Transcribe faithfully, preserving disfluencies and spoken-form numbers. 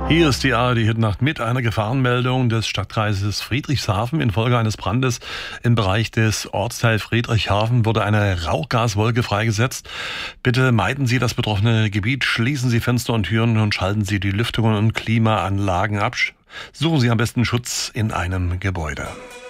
Hier ist die A R D-Hitnacht mit einer Gefahrenmeldung des Stadtkreises Friedrichshafen. Infolge eines Brandes im Bereich des Ortsteils Friedrichshafen wurde eine Rauchgaswolke freigesetzt. Bitte meiden Sie das betroffene Gebiet, schließen Sie Fenster und Türen und schalten Sie die Lüftungen und Klimaanlagen ab. Suchen Sie am besten Schutz in einem Gebäude.